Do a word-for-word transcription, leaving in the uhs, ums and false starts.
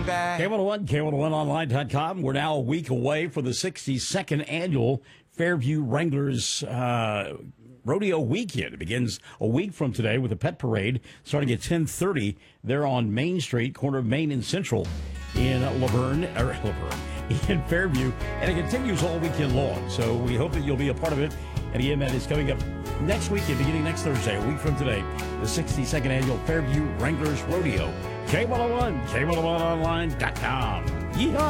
K one oh one, K one oh one online dot com. We're now a week away for the sixty-second annual Fairview Wranglers uh, Rodeo Weekend. It begins a week from today with a pet parade starting at ten thirty there on Main Street, corner of Main and Central in Laverne, or Laverne, in Fairview, and it continues all weekend long. So we hope that you'll be a part of it. And again, that is coming up next weekend, beginning next Thursday, a week from today, the sixty-second annual Fairview Wranglers Rodeo. K one oh one, K one oh one online dot com. Yeehaw!